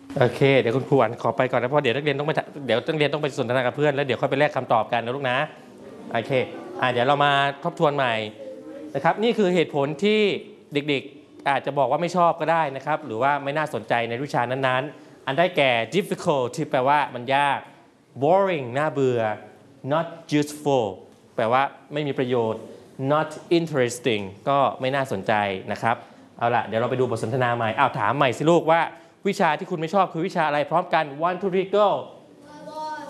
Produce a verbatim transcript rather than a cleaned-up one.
โอเคเดี๋ยวคุณครูอ่านขอไปก่อนนะเพราะเดี๋ยวนักเรียนต้องไปเดี๋ยวนักเรียนต้องไปสนทนากับเพื่อนแล้วเดี๋ยวค่อยไปแลกคำตอบกันนะลูกนะโอเคอ่าเดี๋ยวเรามาทบทวนใหม่นะครับนี่คือเหตุผลที่เด็กๆอาจจะบอกว่าไม่ชอบก็ได้นะครับหรือว่าไม่น่าสนใจในวิชานั้นๆอันได้แก่ difficult ที่แปลว่ามันยาก boring น่าเบื่อ not useful แปลว่าไม่มีประโยชน์ not interesting ก็ไม่น่าสนใจนะครับเอาล่ะเดี๋ยวเราไปดูบทสนทนาใหม่อ้าวถามใหม่สิลูกว่าวิชาที่คุณไม่ชอบคือวิชาอะไรพร้อมกัน one two three go